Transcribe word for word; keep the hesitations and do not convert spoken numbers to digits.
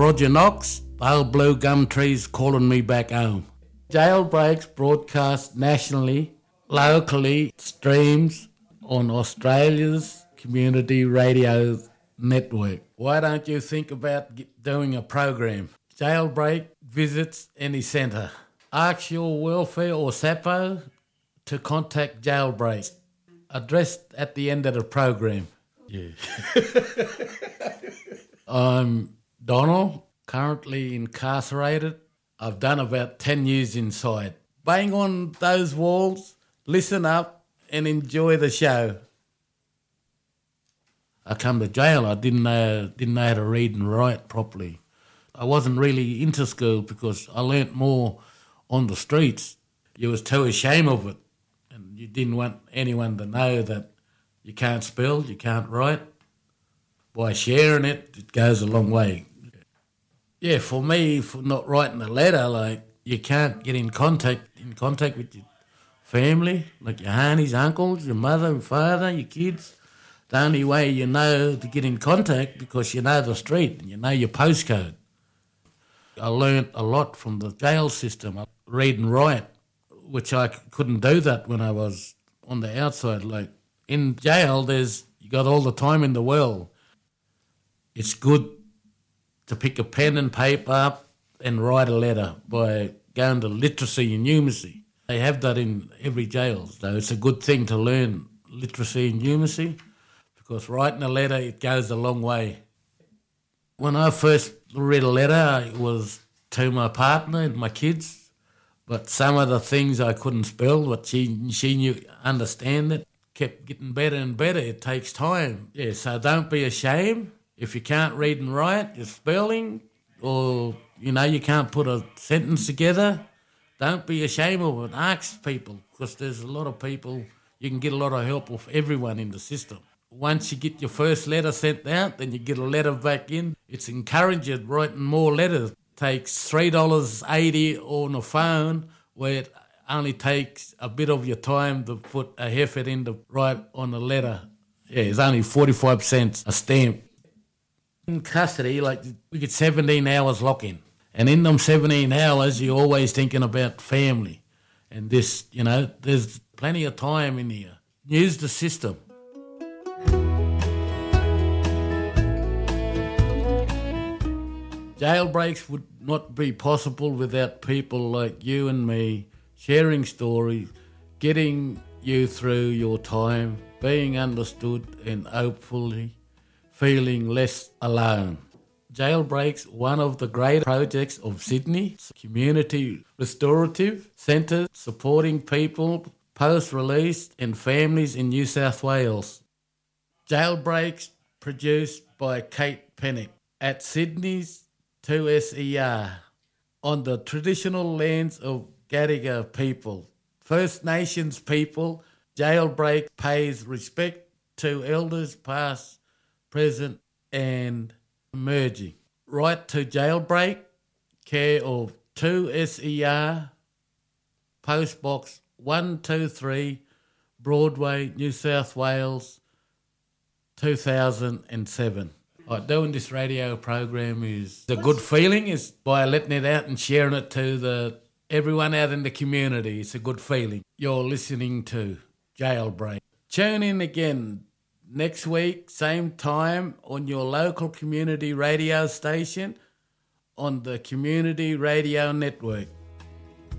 Roger Knox. The old blue gum trees calling me back home. Jailbreaks broadcast nationally, locally, streams on Australia's community radio network. Why don't you think about doing a program? Jailbreak visits any centre. Ask your welfare or SAPO to contact Jailbreak. Addressed at the end of the program. Yeah. I'm Donald, currently incarcerated. I've done about ten years inside. Bang on those walls, listen up and enjoy the show. I come to jail, I didn't know, didn't know how to read and write properly. I wasn't really into school because I learnt more on the streets. You was too ashamed of it and you didn't want anyone to know that you can't spell, you can't write. By sharing it, it goes a long way. Yeah, for me, for not writing a letter, like, you can't get in contact in contact with your family, like your aunties, uncles, your mother and father, your kids. The only way you know to get in contact because you know the street and you know your postcode. I learnt a lot from the jail system, read and write, which I couldn't do that when I was on the outside. Like, in jail, there's you got all the time in the world. It's good to pick a pen and paper up and write a letter by going to literacy and numeracy. They have that in every jail, so it's a good thing to learn literacy and numeracy because writing a letter, it goes a long way. When I first read a letter, it was to my partner and my kids, but some of the things I couldn't spell, but she, she knew, understand it, kept getting better and better. It takes time. Yeah, so don't be ashamed. If you can't read and write, your spelling, or, you know, you can't put a sentence together, don't be ashamed of it. Ask people, because there's a lot of people, you can get a lot of help with everyone in the system. Once you get your first letter sent out, then you get a letter back in. It's encouraging writing more letters. It takes three dollars eighty on the phone, where it only takes a bit of your time to put a effort in to write on a letter. Yeah, it's only forty-five cents a stamp. In custody, like, we get seventeen hours lock-in. And in them seventeen hours, you're always thinking about family. And this, you know, there's plenty of time in here. Use the system. Jailbreaks would not be possible without people like you and me sharing stories, getting you through your time, being understood and hopefully feeling less alone. Jailbreaks, one of the great projects of Sydney, community restorative centre supporting people post-release and families in New South Wales. Jailbreaks produced by Kate Pennick at Sydney's two S E R on the traditional lands of Gadigal people. First Nations people, Jailbreak pays respect to elders past, present and emerging. Right to Jailbreak, care of two S E R, Post Box one two three, Broadway, New South Wales, two thousand seven. Right, doing this radio program is a good feeling, is by letting it out and sharing it to the everyone out in the community. It's a good feeling. You're listening to Jailbreak. Tune in again next week, same time, on your local community radio station on the Community Radio Network.